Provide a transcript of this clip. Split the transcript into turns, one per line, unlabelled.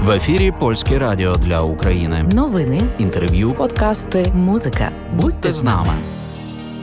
В ефірі Польське радіо для України.
Новини,
Інтерв'ю.
подкасти, музика.
Будьте з нами.